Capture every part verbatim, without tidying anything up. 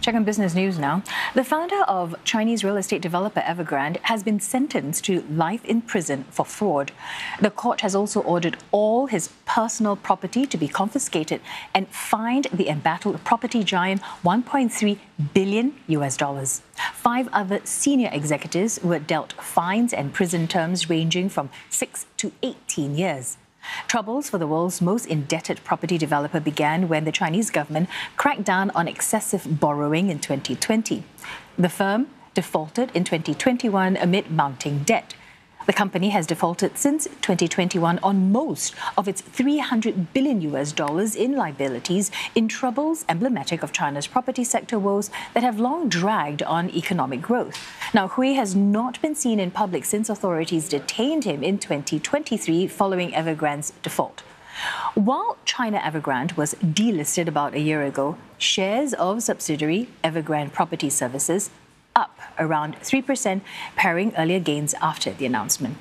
Check on business news now. The founder of Chinese real estate developer Evergrande has been sentenced to life in prison for fraud. The court has also ordered all his personal property to be confiscated and fined the embattled property giant one point three billion U S dollars. Five other senior executives were dealt fines and prison terms ranging from six to eighteen years. Troubles for the world's most indebted property developer began when the Chinese government cracked down on excessive borrowing in twenty twenty. The firm defaulted in twenty twenty-one amid mounting debt. The company has defaulted since twenty twenty-one on most of its three hundred billion U S dollars in liabilities, in troubles emblematic of China's property sector woes that have long dragged on economic growth. Now, Hui has not been seen in public since authorities detained him in twenty twenty-three following Evergrande's default. While China Evergrande was delisted about a year ago, shares of subsidiary Evergrande Property Services up around three percent, paring earlier gains after the announcement.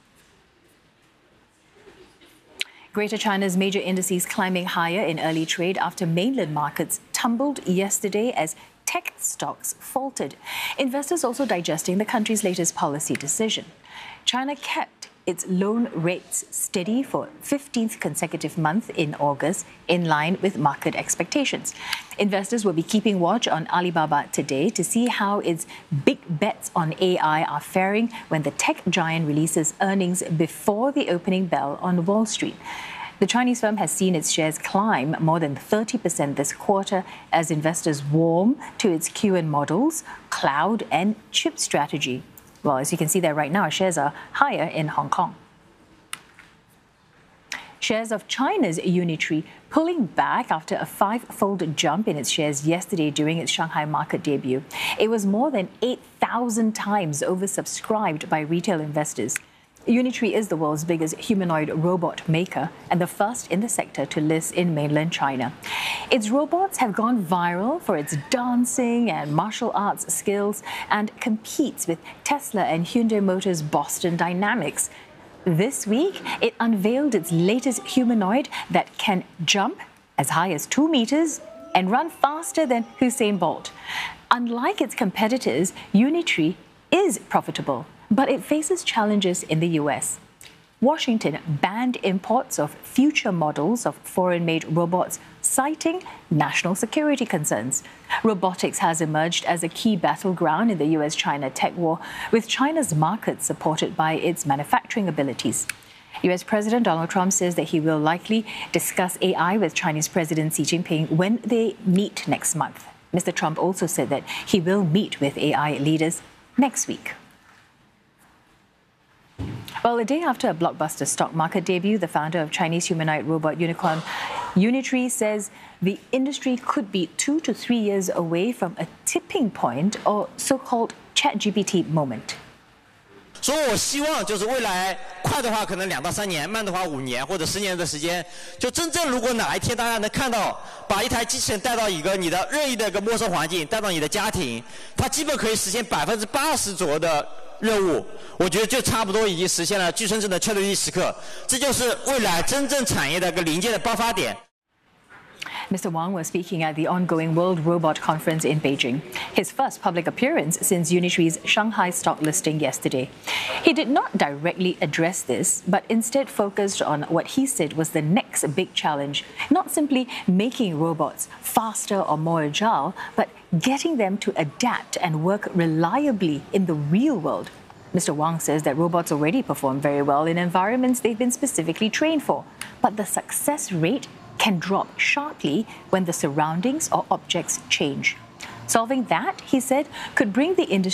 Greater China's major indices climbing higher in early trade after mainland markets tumbled yesterday as tech stocks faltered. Investors also digesting the country's latest policy decision. China kept its loan rates steady for fifteenth consecutive month in August, in line with market expectations. Investors will be keeping watch on Alibaba today to see how its big bets on A I are faring when the tech giant releases earnings before the opening bell on Wall Street. The Chinese firm has seen its shares climb more than thirty percent this quarter as investors warm to its Q N models, cloud and chip strategy. Well, as you can see there right now, shares are higher in Hong Kong. Shares of China's Unitree pulling back after a five-fold jump in its shares yesterday during its Shanghai market debut. It was more than eight thousand times oversubscribed by retail investors. Unitree is the world's biggest humanoid robot maker and the first in the sector to list in mainland China. Its robots have gone viral for its dancing and martial arts skills and competes with Tesla and Hyundai Motors' Boston Dynamics. This week, it unveiled its latest humanoid that can jump as high as two meters and run faster than Usain Bolt. Unlike its competitors, Unitree is profitable, but it faces challenges in the U S. Washington banned imports of future models of foreign-made robots, citing national security concerns. Robotics has emerged as a key battleground in the U S China tech war, with China's market supported by its manufacturing abilities. U S President Donald Trump says that he will likely discuss A I with Chinese President Xi Jinping when they meet next month. Mister Trump also said that he will meet with A I leaders next week. Well, a day after a blockbuster stock market debut, the founder of Chinese humanoid robot unicorn Unitree says the industry could be two to three years away from a tipping point or so-called ChatGPT moment. 所以我希望就是未来快的话可能两到三年，慢的话五年或者十年的时间，就真正如果哪一天大家能看到，把一台机器人带到一个你的任意的一个陌生环境，带到你的家庭，它基本可以实现百分之八十左右的任务，我觉得就差不多已经实现了具身智能确立时刻，这就是未来真正产业的一个临界的爆发点。 Mister Wang was speaking at the ongoing World Robot Conference in Beijing, his first public appearance since Unitree's Shanghai stock listing yesterday. He did not directly address this, but instead focused on what he said was the next big challenge, not simply making robots faster or more agile, but getting them to adapt and work reliably in the real world. Mister Wang says that robots already perform very well in environments they've been specifically trained for, but the success rate can drop sharply when the surroundings or objects change. Solving that, he said, could bring the industry